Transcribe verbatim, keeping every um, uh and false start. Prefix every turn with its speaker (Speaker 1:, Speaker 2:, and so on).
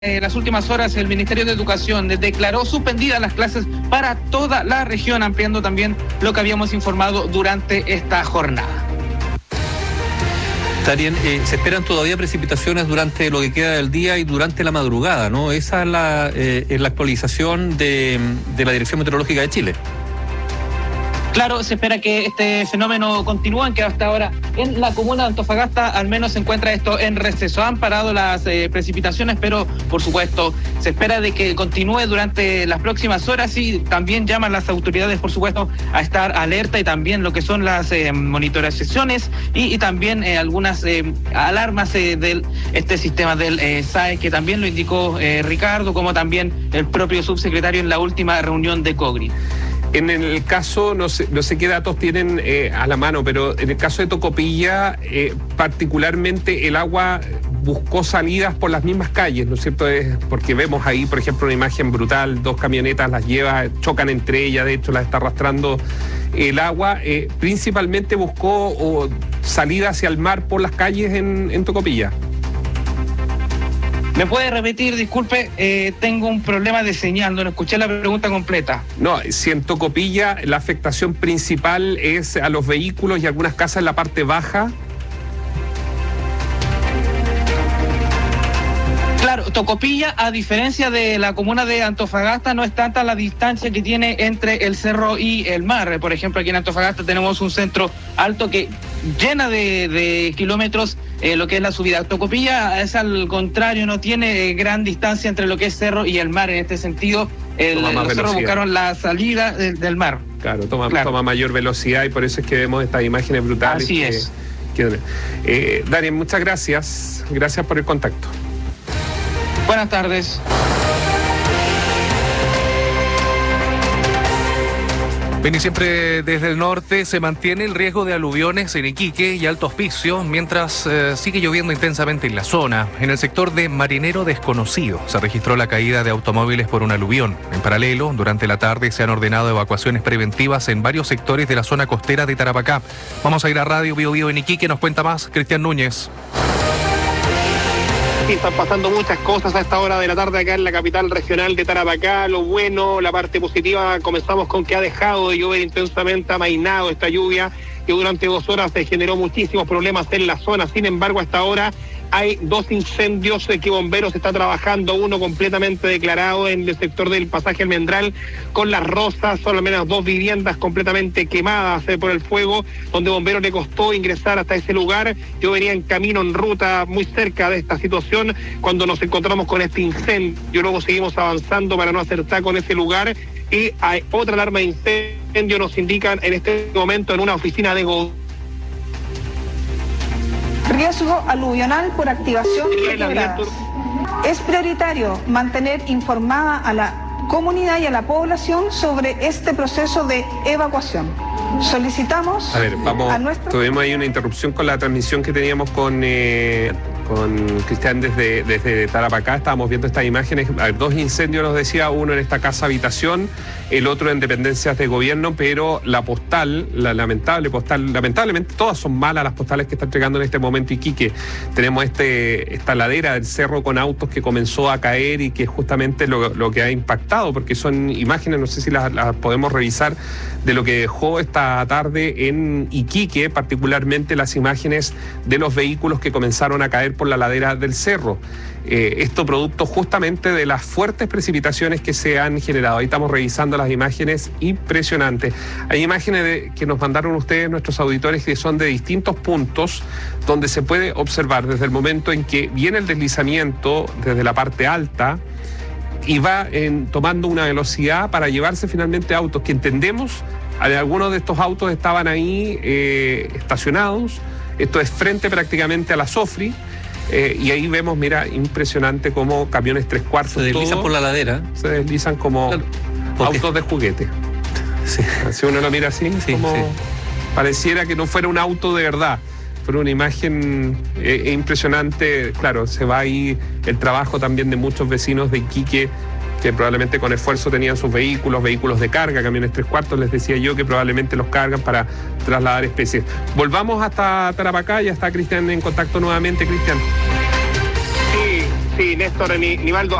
Speaker 1: En las últimas horas el Ministerio de Educación declaró suspendidas las clases para toda la región, ampliando también lo que habíamos informado durante esta jornada.
Speaker 2: Darien, eh, se esperan todavía precipitaciones durante lo que queda del día y durante la madrugada, ¿no? Esa es la, eh, es la actualización de, de la Dirección Meteorológica de Chile.
Speaker 1: Claro, se espera que este fenómeno continúe, que hasta ahora en la comuna de Antofagasta al menos se encuentra esto en receso. Han parado las eh, precipitaciones, pero por supuesto se espera de que continúe durante las próximas horas y también llaman las autoridades, por supuesto, a estar alerta y también lo que son las eh, monitorizaciones y, y también eh, algunas eh, alarmas eh, de este sistema del eh, S A E, que también lo indicó eh, Ricardo, como también el propio subsecretario en la última reunión de COGRI.
Speaker 3: En el caso, no sé, no sé qué datos tienen eh, a la mano, pero en el caso de Tocopilla, eh, particularmente el agua buscó salidas por las mismas calles, ¿no es cierto? Es porque vemos ahí, por ejemplo, una imagen brutal, dos camionetas las lleva, chocan entre ellas, de hecho las está arrastrando el agua. Eh, principalmente buscó oh, salida hacia el mar por las calles en, en Tocopilla.
Speaker 1: ¿Me puede repetir? Disculpe, eh, tengo un problema de señal, no escuché la pregunta completa.
Speaker 3: No, si en Tocopilla la afectación principal es a los vehículos y algunas casas en la parte baja.
Speaker 1: Claro, Tocopilla, a diferencia de la comuna de Antofagasta, no es tanta la distancia que tiene entre el cerro y el mar. Por ejemplo, aquí en Antofagasta tenemos un centro alto que llena de, de kilómetros eh, lo que es la subida. Tocopilla es al contrario, no tiene eh, gran distancia entre lo que es cerro y el mar. En este sentido, el, los cerros buscaron la salida del, del mar.
Speaker 3: Claro toma,
Speaker 1: claro,
Speaker 3: toma mayor velocidad y por eso es que vemos estas imágenes brutales.
Speaker 1: Así
Speaker 3: que,
Speaker 1: es.
Speaker 3: Que, eh, Darien, muchas gracias. Gracias por el contacto.
Speaker 1: Buenas tardes.
Speaker 4: Bien, y siempre desde el norte se mantiene el riesgo de aluviones en Iquique y Alto Hospicio, mientras eh, sigue lloviendo intensamente en la zona. En el sector de Marinero Desconocido se registró la caída de automóviles por un aluvión. En paralelo, durante la tarde se han ordenado evacuaciones preventivas en varios sectores de la zona costera de Tarapacá. Vamos a ir a Radio Bio Bio en Iquique, nos cuenta más Cristian Núñez.
Speaker 5: Sí, están pasando muchas cosas a esta hora de la tarde acá en la capital regional de Tarapacá. Lo bueno, la parte positiva, comenzamos con que ha dejado de llover intensamente, amainado esta lluvia, que durante dos horas se generó muchísimos problemas en la zona. Sin embargo, hasta ahora hay dos incendios que bomberos está trabajando, uno completamente declarado en el sector del pasaje Almendral con Las Rosas, son al menos dos viviendas completamente quemadas eh, por el fuego, donde bomberos le costó ingresar hasta ese lugar. Yo venía en camino, en ruta, muy cerca de esta situación, cuando nos encontramos con este incendio. Luego seguimos avanzando para no hacer taco en ese lugar, y hay otra alarma de incendio, nos indican en este momento en una oficina de gobierno.
Speaker 6: Riesgo aluvional por activación de quebradas. Es prioritario mantener informada a la comunidad y a la población sobre este proceso de evacuación. Solicitamos
Speaker 3: a ver, vamos,
Speaker 6: a nuestro...
Speaker 3: tuvimos ahí una interrupción con la transmisión que teníamos con, eh, con Cristian desde, desde Tarapacá. Estábamos viendo estas imágenes, a ver, dos incendios nos decía, uno en esta casa habitación, el otro en dependencias de gobierno, pero la postal, la lamentable postal, lamentablemente todas son malas las postales que está entregando en este momento Iquique. Tenemos este, esta ladera del cerro con autos que comenzó a caer y que es justamente lo, lo que ha impactado, porque son imágenes, no sé si las, las podemos revisar, de lo que dejó esta tarde en Iquique, particularmente las imágenes de los vehículos que comenzaron a caer por la ladera del cerro. Eh, esto producto justamente de las fuertes precipitaciones que se han generado. Ahí estamos revisando las imágenes, impresionantes. Hay imágenes de, que nos mandaron ustedes, nuestros auditores, que son de distintos puntos, donde se puede observar desde el momento en que viene el deslizamiento desde la parte alta y va en, tomando una velocidad para llevarse finalmente autos que entendemos, algunos de estos autos estaban ahí eh, estacionados. Esto es frente prácticamente a la Sofri. Eh, y ahí vemos, mira, impresionante cómo camiones tres cuartos.
Speaker 2: Se deslizan
Speaker 3: todo,
Speaker 2: por la ladera.
Speaker 3: Se deslizan como claro, autos de juguete.
Speaker 2: Sí.
Speaker 3: Si uno lo mira así, sí, como sí. Pareciera que no fuera un auto de verdad. Fue una imagen eh, impresionante. Claro, se va ahí el trabajo también de muchos vecinos de Iquique, que probablemente con esfuerzo tenían sus vehículos, vehículos de carga, camiones tres cuartos, les decía yo que probablemente los cargan para trasladar especies. Volvamos hasta Tarapacá, ya está Cristian en contacto nuevamente. Cristian.
Speaker 5: Sí, Sí, Néstor Ni- Nivaldo.